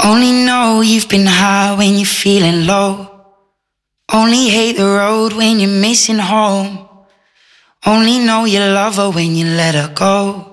Only know you've been high when you're feeling low. Only hate the road when you're missing home. Only know you love her when you let her go.